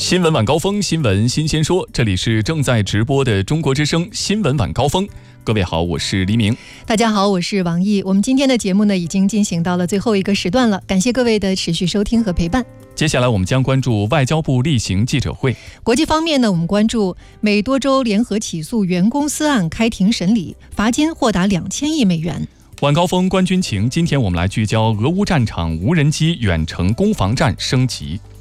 新闻晚高峰，新闻新鲜说，这里是正在直播的中国之声新闻晚高峰。各位好，我是黎明。 大家好，我是王毅。我们今天的节目呢，已经进行到了最后一个时段了，感谢各位的持续收听和陪伴。 接下来我们将关注外交部例行记者会。 国际方面呢，我们关注美多州联合起诉原公司案开庭审理，罚金获达2000亿美元。 晚高峰观军情，今天我们来聚焦俄乌战场无人机远程攻防战升级。